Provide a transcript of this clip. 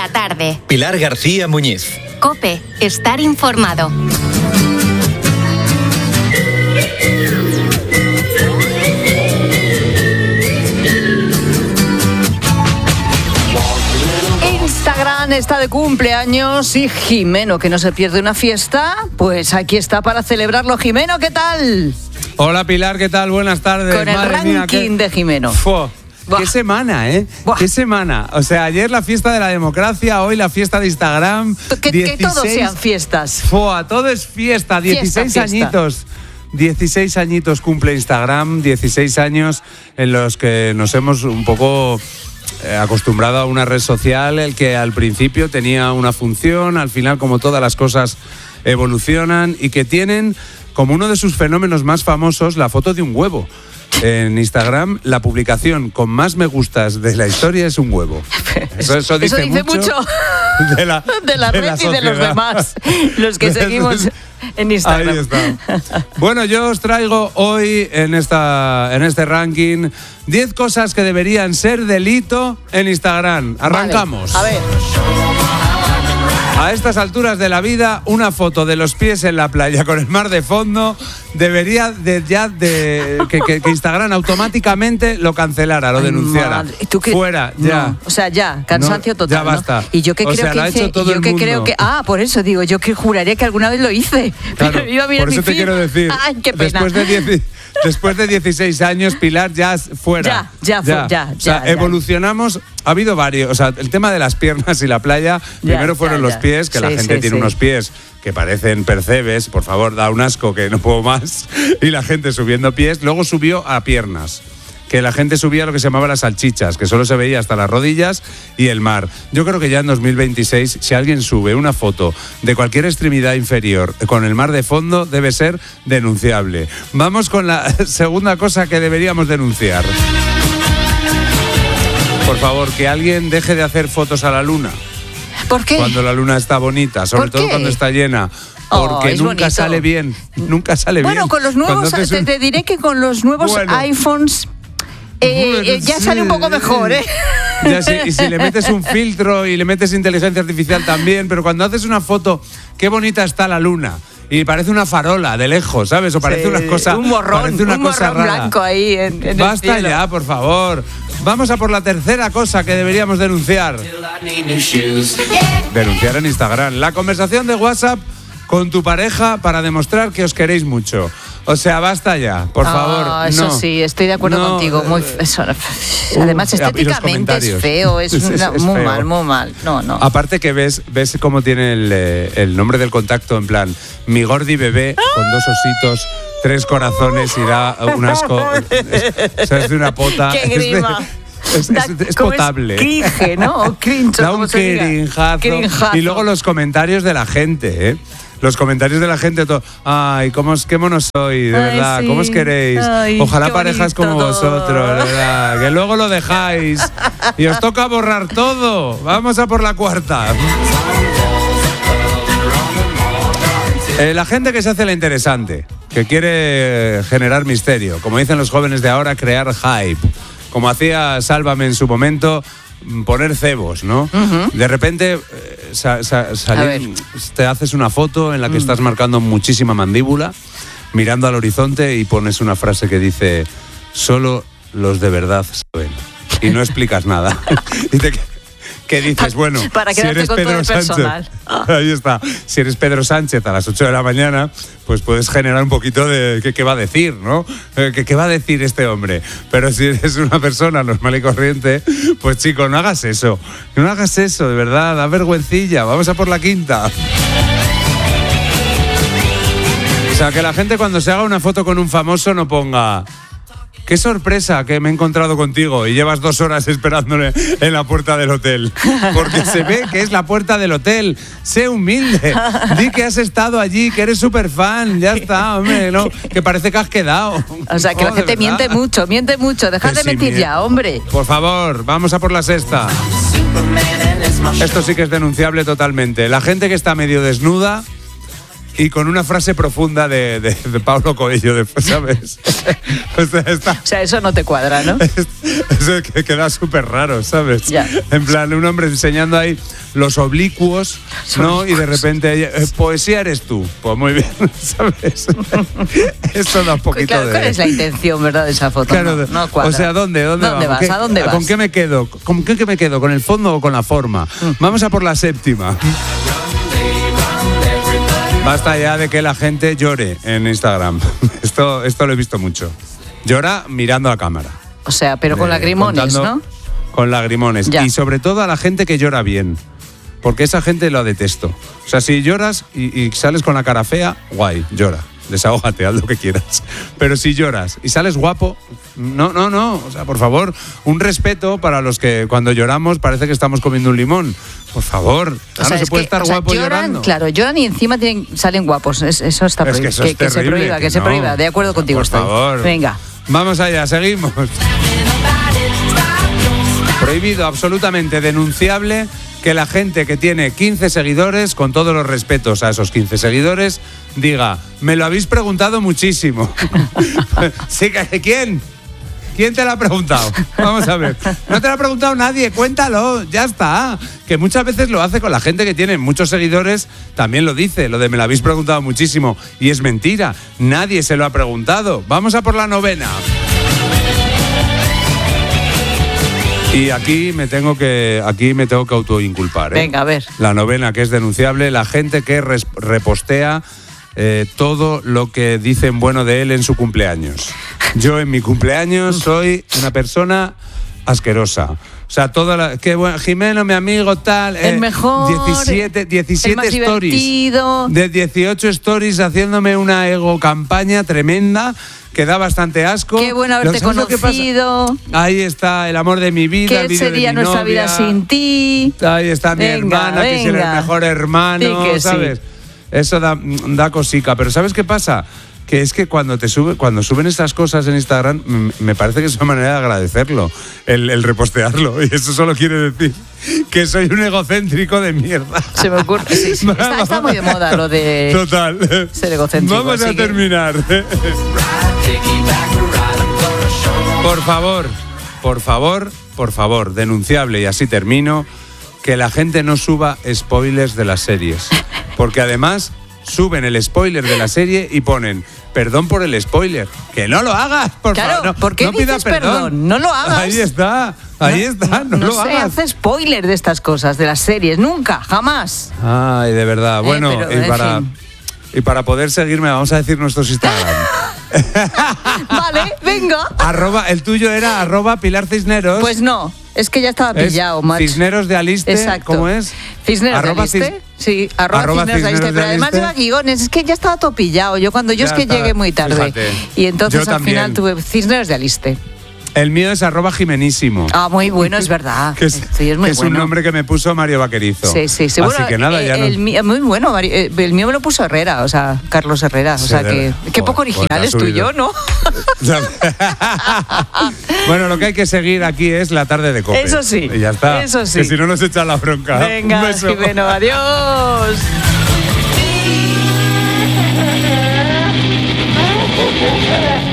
la tarde. Pilar García Muñiz. COPE. Estar informado. Instagram está de cumpleaños y Jimeno, que no se pierde una fiesta, pues aquí está para celebrarlo. Jimeno, ¿qué tal? Hola Pilar, ¿qué tal? Buenas tardes. Con el ranking de Jimeno. ¡Qué semana, eh! Buah. ¡Qué semana! O sea, ayer la fiesta de la democracia, hoy la fiesta de Instagram. Que todos sean fiestas. Todo es fiesta, 16 añitos. 16 añitos cumple Instagram, 16 años en los que nos hemos un poco acostumbrado a una red social, el que al principio tenía una función, al final, como todas las cosas, evolucionan y que tienen como uno de sus fenómenos más famosos la foto de un huevo. En Instagram, la publicación con más me gustas de la historia es un huevo. Eso dice mucho de la red y de los demás, los que seguimos en Instagram. Ahí está. Bueno, yo os traigo hoy en este ranking 10 cosas que deberían ser delito en Instagram. Arrancamos. Vale, a ver. A estas alturas de la vida, una foto de los pies en la playa con el mar de fondo debería que Instagram automáticamente lo cancelara, lo denunciara. Fuera, ya. No, o sea, ya, cansancio total. Ya basta. ¿No? Y yo que creo que hice, por eso digo, yo que juraría que alguna vez lo hice. Claro, pero iba a mirar por eso te quiero decir. Ay, qué pena. Después de 16 años, Pilar, ya fuera. Ya. Evolucionamos. Ha habido varios. O sea, el tema de las piernas y la playa, primero fueron los pies, que la gente tiene unos pies que parecen percebes. Por favor, da un asco que no puedo más. Y la gente subiendo pies. Luego subió a piernas, que la gente subía lo que se llamaba las salchichas, que solo se veía hasta las rodillas y el mar. Yo creo que ya en 2026, si alguien sube una foto de cualquier extremidad inferior con el mar de fondo, debe ser denunciable. Vamos con la segunda cosa que deberíamos denunciar. Por favor, que alguien deje de hacer fotos a la luna. ¿Por qué? Cuando la luna está bonita, sobre todo cuando está llena. Porque nunca sale bien. Nunca sale bien. Bueno, con los nuevos, te diré que con los nuevos iPhones ya sale un poco mejor, ¿eh? Ya sí, y si le metes un filtro y le metes inteligencia artificial también, pero cuando haces una foto, qué bonita está la luna. Y parece una farola de lejos, ¿sabes? O parece una cosa. Un borrón rara. Blanco ahí en Basta el cielo. ya, por favor. Vamos a por la tercera cosa que deberíamos denunciar. Denunciar en Instagram. La conversación de WhatsApp con tu pareja para demostrar que os queréis mucho. O sea, basta ya, por favor. Eso no, sí, estoy de acuerdo contigo. Además, estéticamente es feo, es muy mal. No. Aparte que ves cómo tiene el nombre del contacto, en plan, mi gordi bebé con 2 ositos, 3 corazones y da un asco. Es de una pota. ¡Qué grima! Es potable. Es cringe, ¿no? O cringe, da un crinjazo. Y luego los comentarios de la gente, ¿eh? Los comentarios de la gente, ay, qué monos soy, de verdad, sí. ¿Cómo os queréis? Ay, ojalá parejas como vosotros, de verdad, que luego lo dejáis y os toca borrar todo. Vamos a por la cuarta. La gente que se hace la interesante, que quiere generar misterio, como dicen los jóvenes de ahora, crear hype, como hacía Sálvame en su momento, poner cebos, ¿no? Uh-huh. De repente te haces una foto en la que estás marcando muchísima mandíbula, mirando al horizonte y pones una frase que dice: solo los de verdad saben. Y no explicas nada. ¿Qué dices? Bueno, para si eres Pedro Sánchez, ahí está. Si eres Pedro Sánchez a las 8 de la mañana, pues puedes generar un poquito de qué va a decir, ¿no? ¿Qué va a decir este hombre? Pero si eres una persona normal y corriente, pues chico, no hagas eso. No hagas eso, de verdad, da vergüencilla. Vamos a por la quinta. O sea, que la gente cuando se haga una foto con un famoso no ponga: qué sorpresa que me he encontrado contigo, y llevas 2 horas esperándole en la puerta del hotel. Porque se ve que es la puerta del hotel. Sé humilde. Di que has estado allí, que eres súper fan. Ya está, hombre, ¿no? Que parece que has quedado. O sea, que la gente miente mucho. Dejad de mentir ya, hombre. Por favor, vamos a por la sexta. Esto sí que es denunciable totalmente. La gente que está medio desnuda y con una frase profunda de Pablo Coelho después, ¿sabes? O sea, eso no te cuadra, ¿no? Eso es que queda súper raro, ¿sabes? Ya. En plan, un hombre enseñando ahí los oblicuos, ¿no? Y de repente, poesía eres tú. Pues muy bien, ¿sabes? Eso da un poquito claro, de... ¿cuál es la intención, verdad, de esa foto? Claro, no cuadra. O sea, ¿dónde vas? ¿A dónde vas? ¿Con qué me quedo? ¿Con qué me quedo? ¿Con el fondo o con la forma? Vamos a por la séptima. Basta ya de que la gente llore en Instagram. Esto lo he visto mucho. Llora mirando a cámara. O sea, pero con lagrimones, ¿no? Con lagrimones. Ya. Y sobre todo a la gente que llora bien. Porque esa gente lo detesto. O sea, si lloras y sales con la cara fea, guay, llora. Desahógate, haz lo que quieras. Pero si lloras y sales guapo, no. O sea, por favor, un respeto para los que cuando lloramos parece que estamos comiendo un limón. Por favor, O sea, no se puede estar guapo llorando. Claro, lloran y encima salen guapos. Eso está prohibido. Es que eso es terrible, que se prohíba. De acuerdo contigo por estoy. favor. Venga. Vamos allá, seguimos. Prohibido, absolutamente denunciable, que la gente que tiene 15 seguidores, con todos los respetos a esos 15 seguidores, diga, me lo habéis preguntado muchísimo. Sí, ¿quién? ¿Quién te lo ha preguntado? Vamos a ver. No te lo ha preguntado nadie, cuéntalo, ya está. Que muchas veces lo hace con la gente que tiene muchos seguidores, también lo dice, lo de me lo habéis preguntado muchísimo. Y es mentira, nadie se lo ha preguntado. Vamos a por la novena. Y aquí me tengo que autoinculpar. Venga, a ver. La novena, que es denunciable, la gente que repostea todo lo que dicen bueno de él en su cumpleaños. Yo en mi cumpleaños soy una persona asquerosa. O sea, qué bueno, Jimeno, mi amigo, tal. El mejor. 17 el más stories. Divertido. De 18 stories haciéndome una ego campaña tremenda que da bastante asco. Qué bueno haberte conocido. Ahí está el amor de mi vida. ¿Qué sería nuestra vida sin ti? Ahí está mi hermana, que es el mejor hermano, ¿sabes? Sí. Eso da cosica. Pero ¿sabes qué pasa? Que es que cuando suben estas cosas en Instagram, me parece que es una manera de agradecerlo, el repostearlo. Y eso solo quiere decir que soy un egocéntrico de mierda. Se me ocurre, sí. Está muy de moda lo de Total. Ser egocéntrico. Vamos a terminar. Por favor, denunciable, y así termino, que la gente no suba spoilers de las series. Porque además suben el spoiler de la serie y ponen perdón por el spoiler. ¡Que no lo hagas, por favor! No, ¿por qué no dices pidas perdón? No lo hagas. Ahí está, no lo hagas. No se hace spoiler de estas cosas, de las series, nunca, jamás. Ay, de verdad. Bueno, y para poder seguirme, vamos a decir nuestros Instagram. Vale, venga. El tuyo era @Pilar Cisneros. Pues no, es que ya estaba pillado, macho. Cisneros de Aliste. Exacto. ¿Cómo es? Cisneros de Aliste. Sí, @Cisneros de Aliste. Pero además lleva guiones, es que ya estaba todo pillado. Yo llegué muy tarde. Fíjate. Y entonces al final tuve Cisneros de Aliste. El mío es @Jimenísimo. Ah, muy bueno, es verdad. que es un nombre que me puso Mario Vaquerizo. Sí. Así Bueno, que nada, ya muy bueno, el mío me lo puso Herrera, o sea, Carlos Herrera. O sea, que qué poco original es tuyo, ¿no? Bueno, lo que hay que seguir aquí es la tarde de COPE. Eso sí. Y ya está. Eso sí. Que si no nos echan la bronca. Venga, un beso. Jimeno, adiós.